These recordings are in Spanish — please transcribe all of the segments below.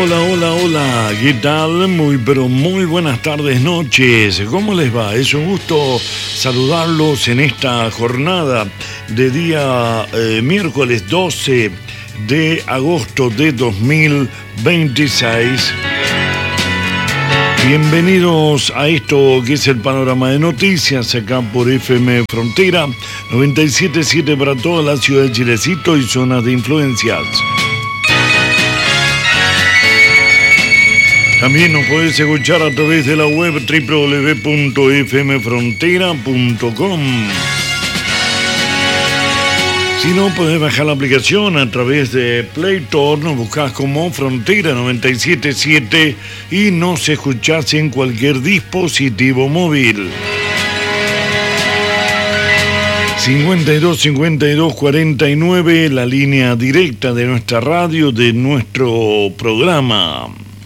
Hola, hola, hola, ¿qué tal? Pero muy buenas tardes, noches. ¿Cómo les va? Es un gusto saludarlos en esta jornada de día miércoles 12 de agosto de 2026. Bienvenidos a esto que es el panorama de noticias acá por FM Frontera 97.7 para toda la ciudad de Chilecito y zonas de influencias. También nos podés escuchar a través de la web www.fmfrontera.com. Si no, podés bajar la aplicación a través de Play Store, nos buscás como Frontera 97.7 y nos escuchás en cualquier dispositivo móvil. 52-52-49, la línea directa de nuestra radio, de nuestro programa.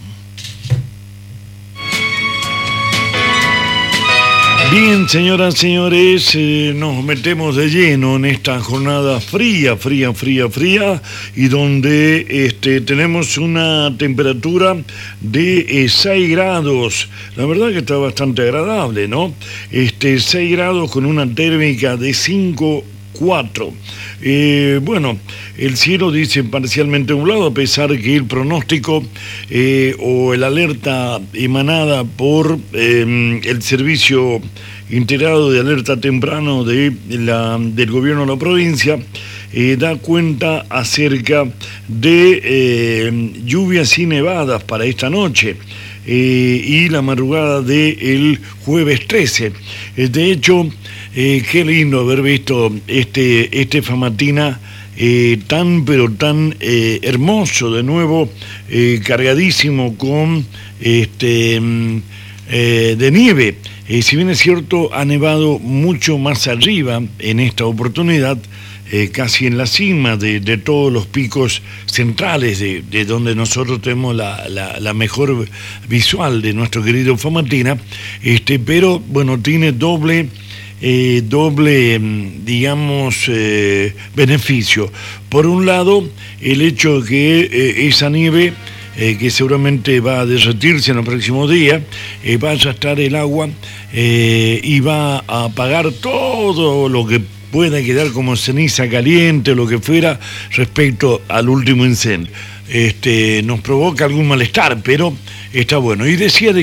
Bien, señoras, señores, nos metemos de lleno en esta jornada fría, y donde tenemos una temperatura de 6 grados. La verdad que está bastante agradable, ¿no? 6 grados con una térmica de 5,4. Bueno, el cielo dice parcialmente nublado, a pesar que el pronóstico o el alerta emanada por el Servicio Integrado de Alerta Temprano del gobierno de la provincia da cuenta acerca de lluvias y nevadas para esta noche y la madrugada del jueves 13. De hecho, qué lindo haber visto este Famatina tan hermoso, de nuevo cargadísimo con de nieve. Si bien es cierto, ha nevado mucho más arriba en esta oportunidad, casi en la cima de todos los picos centrales de donde nosotros tenemos la mejor visual de nuestro querido Famatina, pero bueno, tiene doble digamos beneficio. Por un lado, el hecho de que esa nieve que seguramente va a derretirse en los próximos días, vaya a estar el agua y va a apagar todo lo que pueda quedar como ceniza caliente o lo que fuera respecto al último incendio. Nos provoca algún malestar, pero está bueno. Y decía de